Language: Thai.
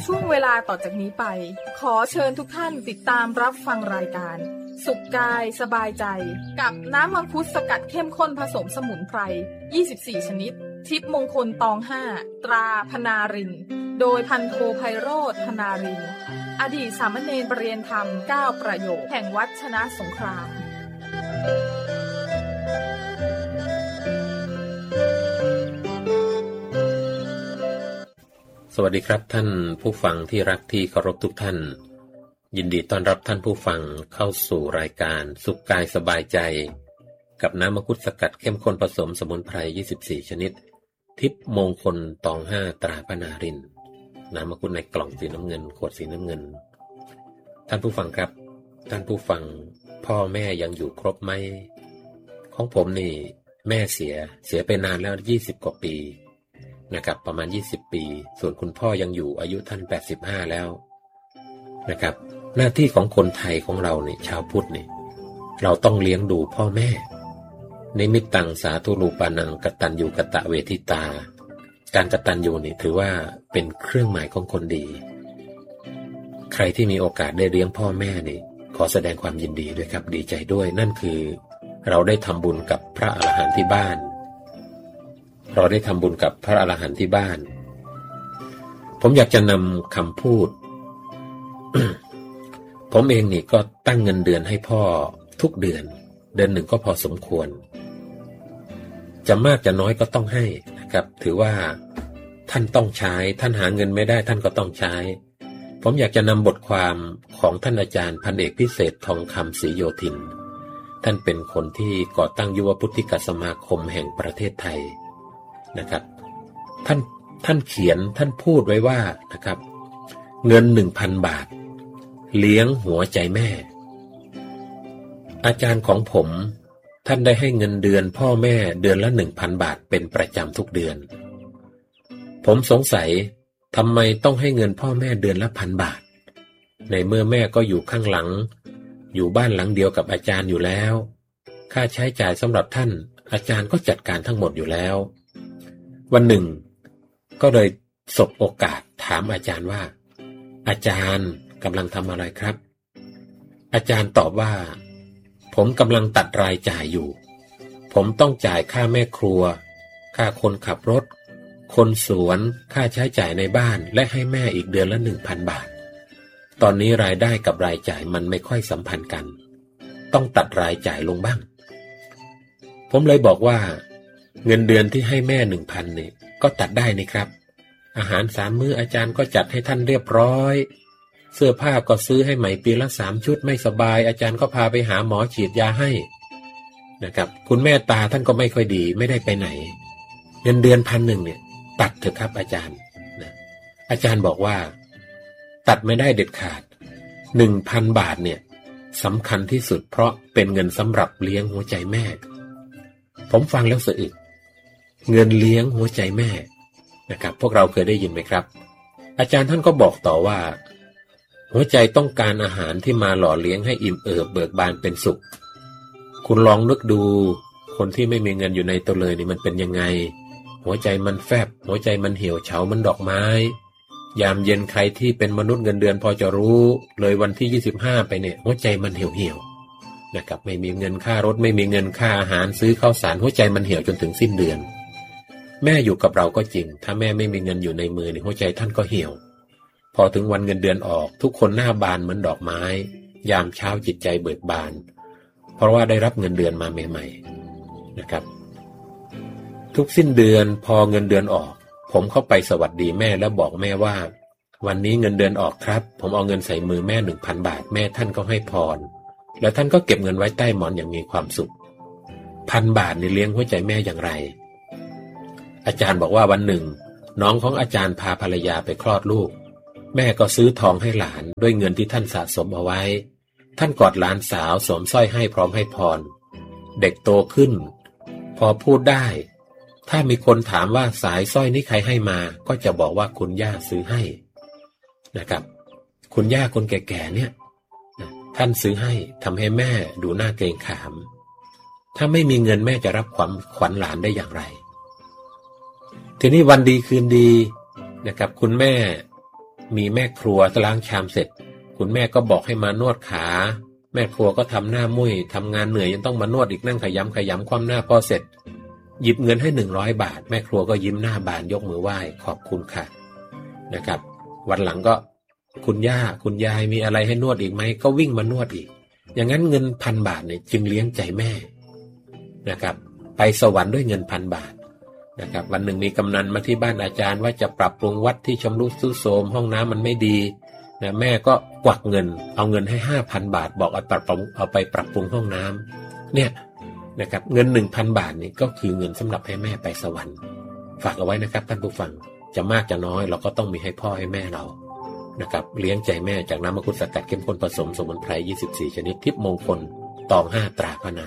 ช่วงเวลาต่อจากนี้ไปขอเชิญทุกท่านติดตามรับฟังรายการสุขกายสบายใจกับน้ำมังคุดสกัดเข้มข้นผสมสมุนไพร24ชนิดทิพย์มงคลตอง5ตราพนารินโดยพันโทไพโรจน์พนารินอดีตสามเณรประเรียนธรรม9ประโยคแห่งวัดชนะสงครามสวัสดีครับท่านผู้ฟังที่รักที่เคารพทุกท่านยินดีต้อนรับท่านผู้ฟังเข้าสู่รายการสุขกายสบายใจกับน้ำมังคุดสกัดเข้มข้นผสมสมุนไพร24ชนิดทิพย์มงคลตอง5ตราพนารินน้ำมังคุดในกล่องสีน้ำเงินขวดสีน้ำเงินท่านผู้ฟังครับท่านผู้ฟังพ่อแม่ยังอยู่ครบไหมของผมนี่แม่เสียไปนานแล้ว20กว่าปีนะครับประมาณ20ปีส่วนคุณพ่อยังอยู่อายุท่าน85แล้วนะครับหน้าที่ของคนไทยของเราเนี่ยชาวพุทธเนี่ยเราต้องเลี้ยงดูพ่อแม่นิมิตตังสาธุรูปานังกตัญญูกตเวทิตาการกตัญญูนี่ถือว่าเป็นเครื่องหมายของคนดีใครที่มีโอกาสได้เลี้ยงพ่อแม่นี่ขอแสดงความยินดีด้วยครับดีใจด้วยนั่นคือเราได้ทำบุญกับพระอรหันต์ที่บ้านเราได้ทำบุญกับพระอรหันต์ที่บ้านผมอยากจะนำคำพูด ผมเองนี่ก็ตั้งเงินเดือนให้พ่อทุกเดือนหนึ่งก็พอสมควรจะมากจะน้อยก็ต้องให้นะครับถือว่าท่านต้องใช้ท่านหาเงินไม่ได้ท่านก็ต้องใช้ผมอยากจะนำบทความของท่านอาจารย์พันเอกพิเศษทองคำศรีโยธินท่านเป็นคนที่ก่อตั้งยุวพุทธิกสมาคมแห่งประเทศไทยนะครับท่านเขียนท่านพูดไว้ว่านะครับเงิน 1,000 บาทเลี้ยงหัวใจแม่อาจารย์ของผมท่านได้ให้เงินเดือนพ่อแม่เดือนละ 1,000 บาทเป็นประจำทุกเดือนผมสงสัยทำไมต้องให้เงินพ่อแม่เดือนละ 1,000 บาทในเมื่อแม่ก็อยู่ข้างหลังอยู่บ้านหลังเดียวกับอาจารย์อยู่แล้วค่าใช้จ่ายสำหรับท่านอาจารย์ก็จัดการทั้งหมดอยู่แล้ววันหนึ่งก็เลยสบโอกาสถามอาจารย์ว่าอาจารย์กำลังทำอะไรครับอาจารย์ตอบว่าผมกำลังตัดรายจ่ายอยู่ผมต้องจ่ายค่าแม่ครัวค่าคนขับรถคนสวนค่าใช้จ่ายในบ้านและให้แม่อีกเดือนละ 1,000 บาทตอนนี้รายได้กับรายจ่ายมันไม่ค่อยสัมพันธ์กันต้องตัดรายจ่ายลงบ้างผมเลยบอกว่าเงินเดือนที่ให้แม่ 1,000 นี่ก็ตัดได้นี่ครับอาหาร3 มื้ออาจารย์ก็จัดให้ท่านเรียบร้อยเสื้อผ้าก็ซื้อให้ใหม่ปีละ3 ชุดไม่สบายอาจารย์ก็พาไปหาหมอฉีดยาให้นะครับคุณแม่ตาท่านก็ไม่ค่อยดีไม่ได้ไปไหนเงินเดือน 1,000 เนี่ยตัดเถอะครับอาจารย์นะอาจารย์บอกว่าตัดไม่ได้เด็ดขาด 1,000 บาทเนี่ยสำคัญที่สุดเพราะเป็นเงินสำหรับเลี้ยงหัวใจแม่ผมฟังแล้วสะอึกเงินเลี้ยงหัวใจแม่นะครับพวกเราเคยได้ยินไหมครับอาจารย์ท่านก็บอกต่อว่าหัวใจต้องการอาหารที่มาหล่อเลี้ยงให้อิ่มเอิบเบิกบานเป็นสุขคุณลองนึกดูคนที่ไม่มีเงินอยู่ในตัวเลยนี่มันเป็นยังไงหัวใจมันแฟบหัวใจมันเหี่ยวเฉามันดอกไม้ยามเย็นใครที่เป็นมนุษย์เงินเดือนพอจะรู้เลยวันที่25ไปเนี่ยหัวใจมันเหี่ยวนะครับไม่มีเงินค่ารถไม่มีเงินค่าอาหารซื้อข้าวสารหัวใจมันเหี่ยวจนถึงสิ้นเดือนแม่อยู่กับเราก็จริงถ้าแม่ไม่มีเงินอยู่ในมือนี่หัวใจท่านก็เหี่ยวพอถึงวันเงินเดือนออกทุกคนหน้าบานเหมือนดอกไม้ยามเช้าจิตใจเบิกบานเพราะว่าได้รับเงินเดือนมาใหม่ๆนะครับทุกสิ้นเดือนพอเงินเดือนออกผมเข้าไปสวัสดีแม่แล้วบอกแม่ว่าวันนี้เงินเดือนออกครับผมเอาเงินใส่มือแม่ 1,000 บาทแม่ท่านก็ให้พรแล้วท่านก็เก็บเงินไว้ใต้หมอนอย่างมีความสุข1,000 บาทนี่เลี้ยงหัวใจแม่อย่างไรอาจารย์บอกว่าวันหนึ่งน้องของอาจารย์พาภรรยาไปคลอดลูกแม่ก็ซื้อทองให้หลานด้วยเงินที่ท่านสะสมเอาไว้ท่านกอดหลานสาวสวมสร้อยให้พร้อมให้พรเด็กโตขึ้นพอพูดได้ถ้ามีคนถามว่าสายสร้อยนี้ใครให้มาก็จะบอกว่าคุณย่าซื้อให้นะครับคุณย่าคนแก่ๆเนี่ยท่านซื้อให้ทำให้แม่ดูหน้าเกรงขามถ้าไม่มีเงินแม่จะรับความขวัญหลานได้อย่างไรทีนี้วันดีคืนดีนะครับคุณแม่มีแม่ครัวล้างชามเสร็จคุณแม่ก็บอกให้มานวดขาแม่ครัวก็ทำหน้ามุ้ยทำงานเหนื่อยยังต้องมานวดอีกนั่งขยำคว่ำหน้าพอเสร็จหยิบเงินให้100 บาทแม่ครัวก็ยิ้มหน้าบานยกมือไหว้ขอบคุณค่ะนะครับวันหลังก็คุณย่าคุณยายมีอะไรให้นวดอีกไหมก็วิ่งมานวดอีกอย่างนั้นเงิน1,000 บาทเนี่ยจึงเลี้ยงใจแม่นะครับไปสวรรค์ด้วยเงิน1,000 บาทนะครับวันหนึ่งมีกำนันมาที่บ้านอาจารย์ว่าจะปรับปรุงวัดที่ชำรุดทรุดโทรมห้องน้ำมันไม่ดีนะแม่ก็กวักเงินเอาเงินให้ 5,000 บาทบอกเอาไปปรับปรุงห้องน้ำเนี่ยนะครับเงิน 1,000 บาทนี่ก็คือเงินสำหรับให้แม่ไปสวรรค์ฝากเอาไว้นะครับท่านผู้ฟังจะมากจะน้อยเราก็ต้องมีให้พ่อให้แม่เรานะครับเลี้ยงใจแม่จากน้ำมังคุดสกัดเข้มข้นผสมสมุนไพร24 ชนิดทิพย์มงคลตอง 5 ตราพระนาร